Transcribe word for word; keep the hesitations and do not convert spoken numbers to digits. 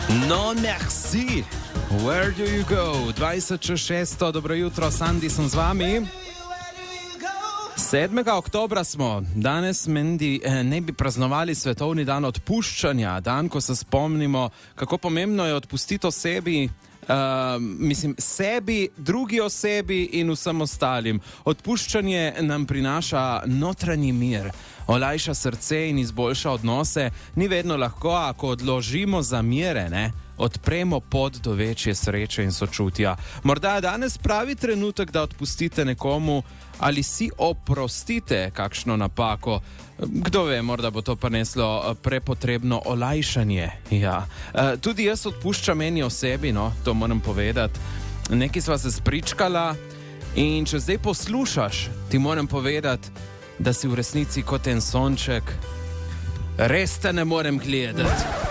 No, merci. Where do you go? dvajset čez šesto, dobro jutro, Sandi sem z vami. sedmega oktobra smo, danes mendi ne bi praznovali svetovni dan odpuščanja, dan, ko se spomnimo, kako pomembno je odpustiti osebi, uh, mislim, sebi, drugi osebi in vsem ostalim. Odpuščanje nam prinaša notranji mir, olajša srce in izboljša odnose. Ni vedno lahko, ako odložimo zamere, ne? Odpremo pot do večje sreče in sočutja. Morda je danes pravi trenutek, da odpustite nekomu ali si oprostite kakšno napako. Kdo ve, morda bo to prineslo prepotrebno olajšanje. Ja. Tudi jaz odpuščam eni osebi, no, to moram povedati. Nekaj sva se spričkala in če zdaj poslušaš, ti moram povedati, da si v resnici kot en sonček. Res te ne morem gledati.